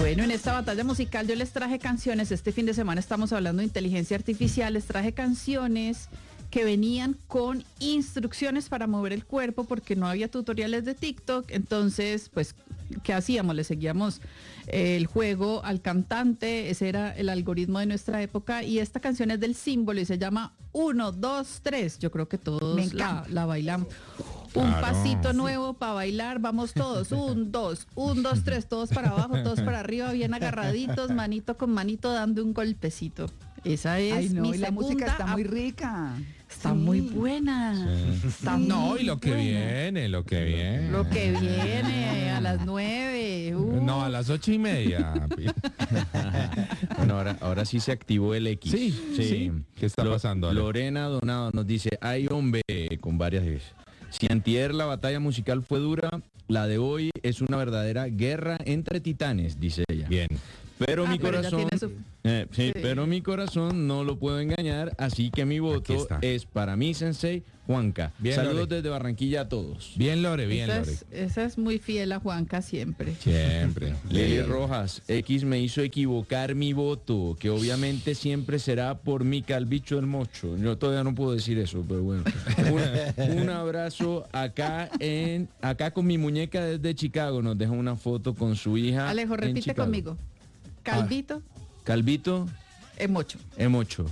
Bueno, en esta batalla musical yo les traje canciones. Este fin de semana estamos hablando de inteligencia artificial. Les traje canciones que venían con instrucciones para mover el cuerpo porque no había tutoriales de TikTok. Entonces, pues, ¿qué hacíamos? Le seguíamos el juego al cantante. Ese era el algoritmo de nuestra época. Y esta canción es del Símbolo y se llama 1, 2, 3. Yo creo que todos la bailamos. Un pasito nuevo para bailar, vamos todos, 1, 2, 1, 2, 3, todos para abajo, todos para arriba, bien agarraditos, manito con manito, dando un golpecito. Esa es mi y la música está muy rica. Está muy buena. Sí. Está No, muy y lo que buena. viene, lo que viene. Lo que viene a las 9. No, a las 8:30. Bueno, ahora sí se activó el X. Sí. ¿Qué está pasando, Ale? Lorena Donado nos dice, ay hombre, con varias veces. Si antier la batalla musical fue dura, la de hoy es una verdadera guerra entre titanes, dice ella. Bien. Pero mi pero ella corazón, tiene sí, pero mi corazón no lo puedo engañar, así que mi voto es para mi sensei Juanca. Bien, Saludos Lore. desde Barranquilla a todos. Bien, Lore, bien, Lore. Esa es muy fiel a Juanca siempre. Siempre. Lili Rojas, X me hizo equivocar mi voto, que obviamente siempre será por mi calvicho del mocho. Yo todavía no puedo decir eso, pero bueno. Un abrazo acá con mi muñeca desde Chicago. Nos deja una foto con su hija. Alejo, en repite Chicago. conmigo. Calvito, Calvito emocho. Emocho.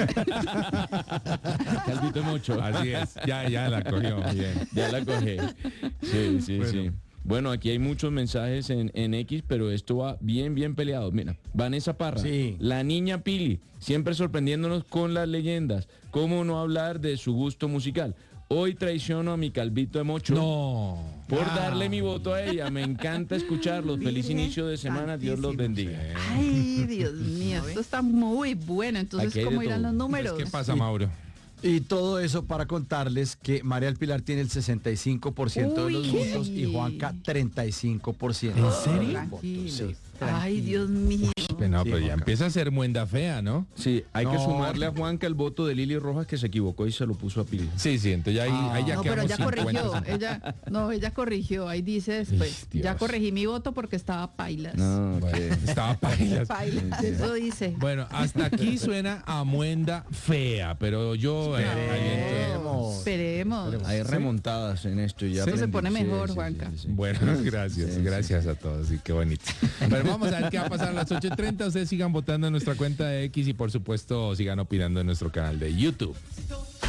Calvito Emocho. Así es. Ya la cogió. Bien. Ya la cogí. Sí. Bueno. Bueno, aquí hay muchos mensajes en X, pero esto va bien peleado. Mira, Vanessa Parra, Sí. la niña Pili, siempre sorprendiéndonos con las leyendas. ¿Cómo no hablar de su gusto musical? Hoy traiciono a mi Calvito Emocho. No. Por darle mi voto a ella. Me encanta escucharlos. Feliz inicio de semana. Dios los bendiga. Ay, Dios mío, esto está muy bueno. Entonces, Aquí hay de ¿cómo irán todo. los números? ¿Qué pasa, Mauro? Y todo eso para contarles que María del Pilar tiene el 65% de los Uy. votos y Juanca 35%. ¿En serio? Tranquilos. Sí. Ay, Dios mío. No, Sí, pero ya Juanca. empieza a ser muenda fea, ¿no? Sí, hay que No. sumarle a Juanca el voto de Lili Rojas que se equivocó y se lo puso a Pili. Sí, entonces ya ahí ya No, pero quedamos ella corrigió. 50. Ella corrigió. Ahí dice después. Dios. Ya corregí mi voto porque estaba pailas. No, Bueno, estaba pailas. Pailas, eso dice. Bueno, hasta aquí suena a muenda fea, pero yo Esperemos. hay remontadas en esto y ya. Sí. Eso se aprendí. pone Sí, mejor, sí, Juanca. sí. Bueno, gracias, Sí, gracias a todos y qué bonito. Pero vamos a ver qué va a pasar a las 8:30. Ustedes sigan votando en nuestra cuenta de X y por supuesto sigan opinando en nuestro canal de YouTube.